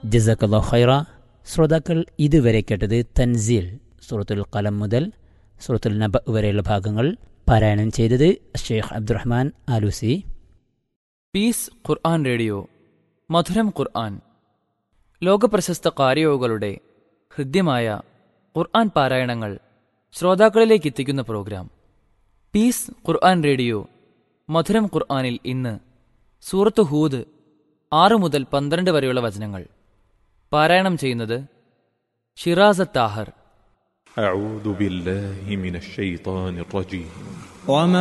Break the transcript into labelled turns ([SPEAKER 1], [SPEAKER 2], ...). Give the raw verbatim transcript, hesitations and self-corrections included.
[SPEAKER 1] ജസാക്കല്ലാഹു ഖൈറ. ശ്രോതാക്കൾ ഇതുവരെ കേട്ടത് തൻസീൽ സൂറത്തുൽ ഖലം മുതൽ സൂറത്തുൽ നബ വരെയുള്ള ഭാഗങ്ങൾ പാരായണം ചെയ്തത് ഷെയ്ഖ് അബ്ദുറഹ്മാൻ ആലൂസി.
[SPEAKER 2] പീസ് ഖുർആൻ റേഡിയോ മധുരം ഖുർആൻ, ലോകപ്രശസ്ത കാരിയോകളുടെ ഹൃദ്യമായ ഖുർആൻ പാരായണങ്ങൾ ശ്രോതാക്കളിലേക്ക് എത്തിക്കുന്ന പ്രോഗ്രാം. പീസ് ഖുർആൻ റേഡിയോ മധുരം ഖുർആനിൽ ഇന്ന് സൂറത്ത് ഹൂദ് ആറ് മുതൽ പന്ത്രണ്ട് വരെയുള്ള വചനങ്ങൾ പാരായണം ചെയ്യുന്നത് ഷിറാസ താഹർ.
[SPEAKER 3] أعوذ بالله من الشيطان الرجيم.